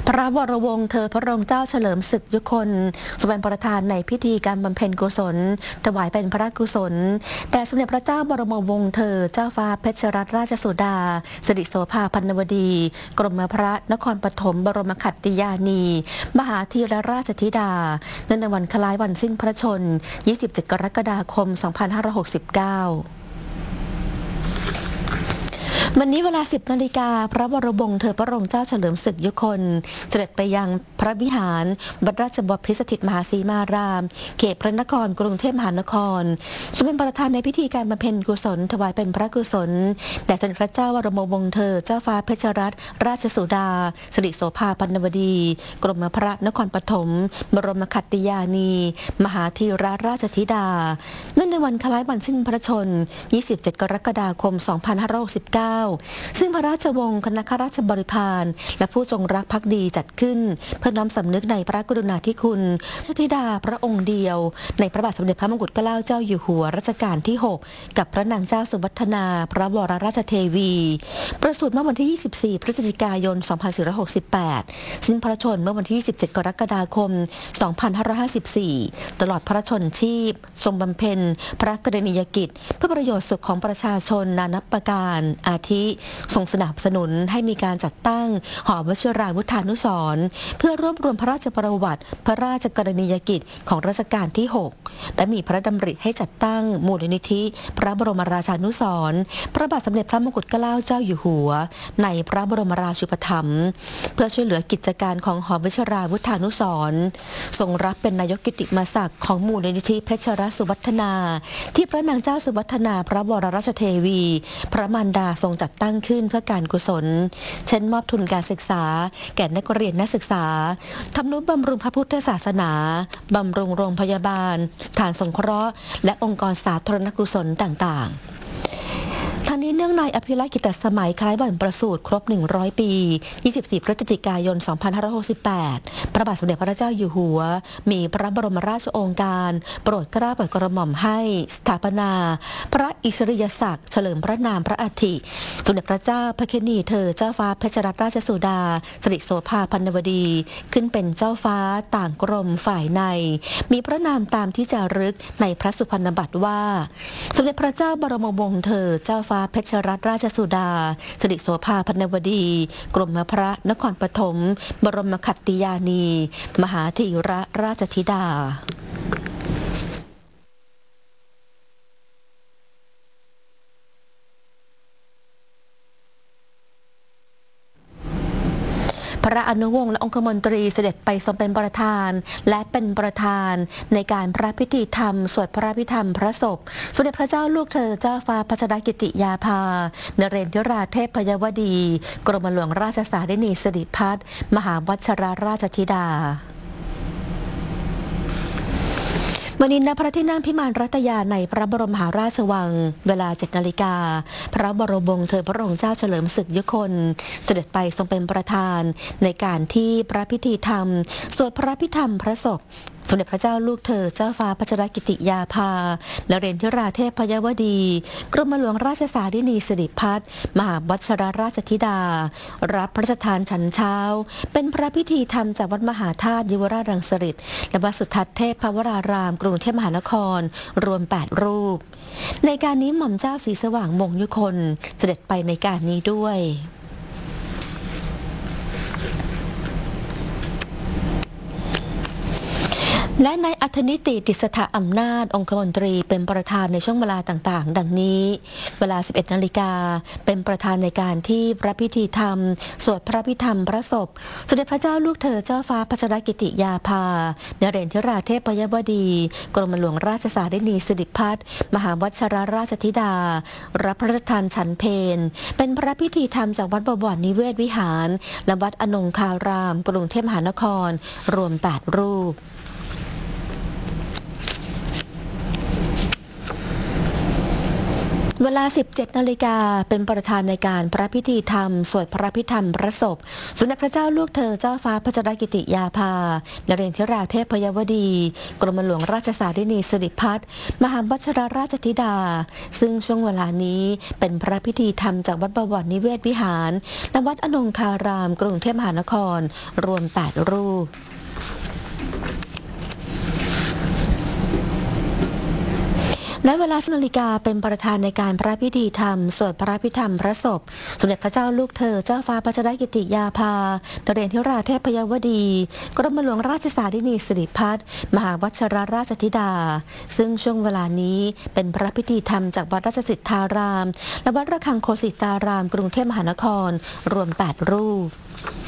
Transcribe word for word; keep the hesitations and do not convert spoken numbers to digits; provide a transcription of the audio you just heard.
พระวรวงศ์เธอพระองค์เจ้าเฉลิมศึกยุคนทรงเป็นประธานในพิธีการบำเพ็ญกุศลถวายเป็นพระกุศลแด่สมเด็จพระเจ้าบรมวงศ์เธอเจ้าฟ้าเพชรรัตนราชสุดาสิริโสภาพันนวดีกรมพระนครปฐมบรมขัตติยานีมหาธีรราชธิดาเนื่องในวันคล้ายวันสิ้นพระชนม์ยี่สิบเจ็ดกรกฎาคมสองพันห้าร้อยหกสิบเก้าวันนี้เวลา สิบ นาฬิกาพระวรวงศ์เธอพระองค์เจ้าเฉลิมศึกยุคนเสด็จไปยังพระวิหารวัดราชบพิตรสถิตมหาสีมารามเขตพระนครกรุงเทพมหานครทรงเป็นประธานในพิธีการบำเพ็ญกุศลถวายเป็นพระกุศลแด่สมเด็จพระเจ้าวรมวงศ์เธอเจ้าฟ้าเพชรรัตนราชสุดาสิริโสภาพันนวดีกรมพระนครปฐมบรมขัตติยานีมหาธีรราชธิดาเนื่องในวันคล้ายวันสิ้นพระชนม์ยี่สิบเจ็ดกรกฎาคมสองพันห้าร้อยหกสิบเก้าซึ่งพระราชวงศ์คณะข้าราชบริพารและผู้จงรักภักดีจัดขึ้นเพื่อน้อมสำนึกในพระกรุณาธิคุณชธิดาพระองค์เดียวในพระบาทสมเด็จพระมงกุฎเกล้าเจ้าอยู่หัวรัชกาลที่หกกับพระนางเจ้าสุวัฒนาพระวรราชเทวีประสูติเมื่อวันที่ยี่สิบสี่พฤศจิกายนสองพันสี่ร้อยหกสิบแปดสิ้นพระชนม์เมื่อวันที่ยี่สิบเจ็ดกรกฎาคมสองพันห้าร้อยห้าสิบสี่ตลอดพระชนชีพทรงบำเพ็ญพระกรณียกิจเพื่อประโยชน์สุขของประชาชนนานับประการอาทิทรงสนับสนุนให้มีการจัดตั้งหอวชิราวุธานุสรณ์เพื่อรวบรวมพระราชประวัติพระราชกรณียกิจของรัชกาลที่หกและมีพระดำริให้จัดตั้งมูลนิธิพระบรมราชานุสรณ์พระบาทสมเด็จพระมงกุฎเกล้าเจ้าอยู่หัวในพระบรมราชูปถัมภ์เพื่อช่วยเหลือกิจการของหอวชิราวุธานุสรณ์ทรงรับเป็นนายกกิตติมศักดิ์ของมูลนิธิเพชรสุวัฒนาที่พระนางเจ้าสุวัฒนาพระวรราชเทวีพระมารดาทรงจัดตั้งขึ้นเพื่อการกุศลเช่นมอบทุนการศึกษาแก่นักเรียนนักศึกษาทำนุบำรุงพระพุทธศาสนาบำรุงโรงพยาบาลสถานสงเคราะห์และองค์กรสาธารณกุศลต่างๆทางนี้เนื่องในอภิรักษ์กิตติสมัยคล้ายวันประสูติครบหนึ่งร้อยปียี่สิบสี่พฤศจิกายนสองพันห้าร้อยหกสิบแปดพระบาทสมเด็จพระเจ้าอยู่หัวมีพระบรมราชโองการโปรดเกล้าโปรดกระหม่อมให้สถาปนาพระอิสริยศักดิ์เฉลิมพระนามพระอัฐิสมเด็จพระเจ้าพระเคนนีเธอเจ้าฟ้าเพชรรัตนราชสุดาสิริโสภาพันนวดีขึ้นเป็นเจ้าฟ้าต่างกรมฝ่ายในมีพระนามตามที่จารึกในพระสุพรรณบัตรว่าสมเด็จพระเจ้าบรมวงศ์เธอเจ้าฟ้าเพชรรัตนราชสุดาสิริโสภาพันนวดีกรมพระนครปฐมบรมขัตติยานีมหาธีรราชธิดาพระอนุวงศ์และองคมนตรีเสด็จไปทรงเป็นประธานและเป็นประธานในการพระพิธีธรรมสวดพระพิธรรมพระศพสมเด็จพระเจ้าลูกเธอเจ้าฟ้าพัชรกิติยาภานเรนทิราเทพยวดีกรมหลวงราชสารินีสิริพัฒน์มหาวัชรราชธิดาวันนี้ณพระที่นั่งพิมานรัตยาในพระบรมมหาราชวังเวลาเจ็ดนาฬิกาพระบรมวงศ์เธอพระองค์เจ้าเฉลิมศึกยุคนเสด็จไปทรงเป็นประธานในการที่พระพิธีธรรมสวดพระพิธรรมพระศพสมเด็จพระเจ้าลูกเธอเจ้าฟ้าพัชรกิติยาภานเรนทิราเทพยวดีกรมหลวงราชสารินีสิริพัฒน์มหาวัชรราชธิดารับพระราชทานฉันเช้าเป็นพระพิธีธรรมจากวัดมหาธาตุยวราชรังสฤษฎ์และวัดสุทัศน์เทพวรารามกรุงเทพมหานครรวมแปดรูปในการนี้หม่อมเจ้าศรีสว่างมงยุคนเสด็จไปในการนี้ด้วยและนายอัธนิติดิษฐอำนาจองคมนตรีเป็นประธานในช่วงเวลาต่างๆดังนี้เวลา สิบเอ็ดนาฬิกาเป็นประธานในการที่พระพิธีธรรมสวดพระพิธรรมพระศพสมเด็จพระเจ้าลูกเธอเจ้าฟ้าพัชรกิติยาภานเรนทิราเทพยวดีกรมหลวงราชสารินีสิริพัฒน์มหาวัชรราชธิดารับพระราชทานฉันเพลเป็นพระพิธีธรรมจากวัดบวรนิเวศวิหารและวัดอนงคารามกรุงเทพมหานครรวมแปดรูปเวลา สิบเจ็ดนาฬิกาเป็นประธานในการพระพิธีธรรมสวดพระพิธรรมพระศพสมเด็จพระเจ้าลูกเธอเจ้าฟ้าพัชรกิติยาภานเรนทิราเทพยวดี กรมหลวงราชสารินีสิริพัฒน์มหาวัชรราชธิดาซึ่งช่วงเวลานี้เป็นพระพิธีธรรมจากวัดบวรนิเวศวิหารและวัดอนงคารามกรุงเทพมหานครรวมแปดรูปและเวลาสิบนาฬิกาเป็นประธานในการพระพิธีธรรมสวดพระพิธรรมพระศพสมเด็จพระเจ้าลูกเธอเจ้าฟ้าพัชรกิติยาภานเรนทิราเทพยวดีกรมหลวงราชสารินีสิริพัฒน์มหาวัชรราชธิดาซึ่งช่วงเวลานี้เป็นพระพิธีธรรมจากวัดราชสิทธารามและวัดระฆังโคสิตารามกรุงเทพมหานครรวมแปดรูป